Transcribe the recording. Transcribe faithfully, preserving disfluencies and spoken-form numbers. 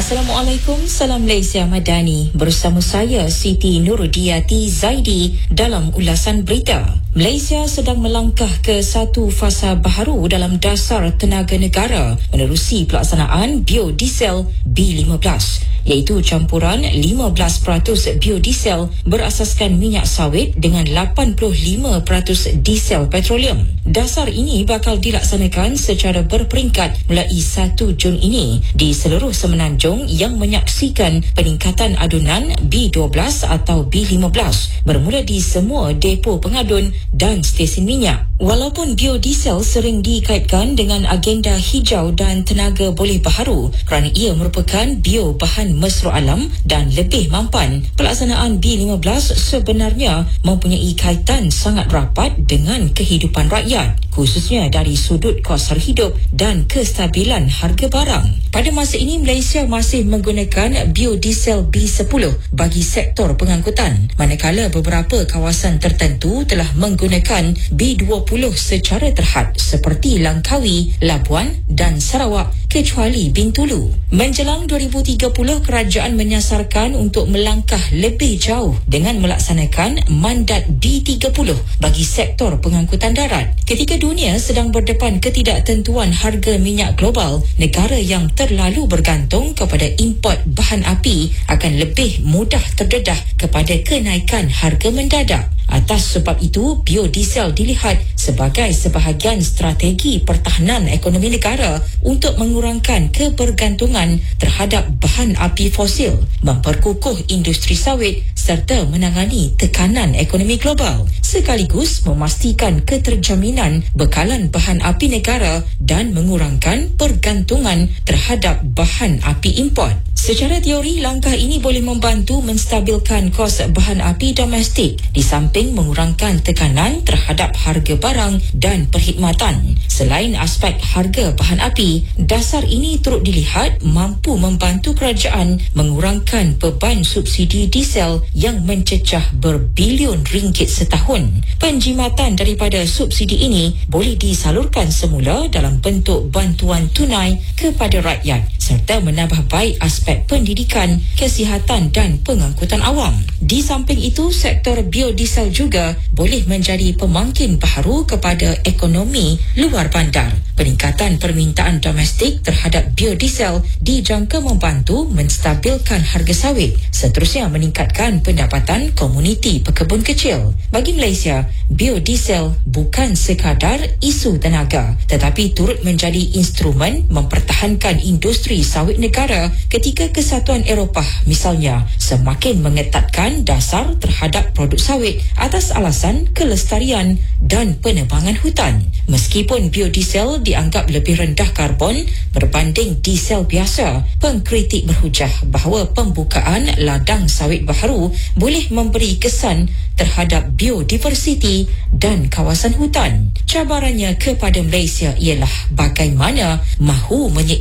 Assalamualaikum, salam Malaysia Madani. Bersama saya Siti Nurudiati Zaidi dalam ulasan berita. Malaysia sedang melangkah ke satu fasa baharu dalam dasar tenaga negara menerusi pelaksanaan biodiesel B lima belas, iaitu campuran lima belas peratus biodiesel berasaskan minyak sawit dengan lapan puluh lima peratus diesel petroleum. Dasar ini bakal dilaksanakan secara berperingkat mulai satu Jun ini di seluruh semenanjung yang menyaksikan peningkatan adunan B dua belas atau B lima belas bermula di semua depo pengadun dan stesen minyak. Walaupun biodiesel sering dikaitkan dengan agenda hijau dan tenaga boleh baharu kerana ia merupakan bio bahan mesra alam dan lebih mampan, pelaksanaan B lima belas sebenarnya mempunyai kaitan sangat rapat dengan kehidupan rakyat, khususnya dari sudut kos hidup dan kestabilan harga barang. Pada masa ini, Malaysia masih menggunakan biodiesel B sepuluh bagi sektor pengangkutan, manakala beberapa kawasan tertentu telah menggunakan B dua puluh secara terhad seperti Langkawi, Labuan dan Sarawak kecuali Bintulu. Menjelang dua ribu tiga puluh, kerajaan menyasarkan untuk melangkah lebih jauh dengan melaksanakan mandat B tiga puluh bagi sektor pengangkutan darat. Ketika dunia sedang berdepan ketidaktentuan harga minyak global, negara yang terlalu bergantung kepada import bahan api akan lebih mudah terdedah kepada kenaikan harga mendadak. Atas sebab itu, biodiesel dilihat sebagai sebahagian strategi pertahanan ekonomi negara untuk mengurangkan kebergantungan terhadap bahan api fosil, memperkukuh industri sawit serta menangani tekanan ekonomi global, sekaligus memastikan keterjaminan bekalan bahan api negara dan mengurangkan pergantungan terhadap bahan api import. Secara teori, langkah ini boleh membantu menstabilkan kos bahan api domestik di samping mengurangkan tekanan terhadap harga barang dan perkhidmatan. Selain aspek harga bahan api, dasar ini turut dilihat mampu membantu kerajaan mengurangkan beban subsidi diesel yang mencecah berbilion ringgit setahun. Penjimatan daripada subsidi ini boleh disalurkan semula dalam bentuk bantuan tunai kepada rakyat serta menambah baik aspek pendidikan, kesihatan dan pengangkutan awam. Di samping itu, sektor biodiesel juga boleh menjadi pemangkin baharu kepada ekonomi luar bandar. Peningkatan permintaan domestik terhadap biodiesel dijangka membantu menstabilkan harga sawit, seterusnya meningkatkan pendapatan komuniti pekebun kecil. Bagi Malaysia, biodiesel bukan sekadar isu tenaga, tetapi turut menjadi instrumen mempertahankan industri sawit negara ketika Kesatuan Eropah misalnya semakin mengetatkan dasar terhadap produk sawit atas alasan kelestarian dan penebangan hutan. Meskipun biodiesel dianggap lebih rendah karbon berbanding diesel biasa, pengkritik berhujah bahawa pembukaan ladang sawit baharu boleh memberi kesan terhadap biodiversiti dan kawasan hutan. Cabarannya kepada Malaysia ialah bagaimana mahu menyeimbangkan